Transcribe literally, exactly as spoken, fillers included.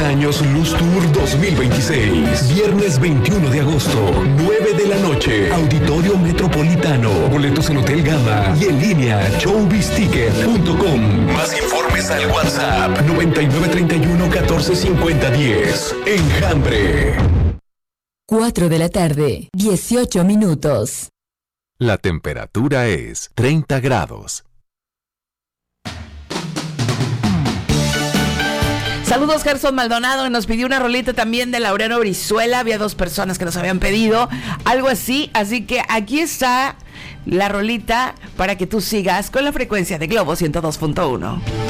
años Luz Tour dos mil veintiséis. Viernes veintiuno de agosto, nueve de la noche. Auditorio Metropolitano. Boletos en Hotel Gama y en línea showbiz ticket punto com. Más informes al WhatsApp noventa y nueve treinta y uno catorce cincuenta diez. Enjambre. cuatro de la tarde, dieciocho minutos. La temperatura es treinta grados. Saludos, Gerson Maldonado, que nos pidió una rolita también de Laureano Brizuela. Había dos personas que nos habían pedido algo así, así que aquí está la rolita para que tú sigas con la frecuencia de Globo ciento dos punto uno.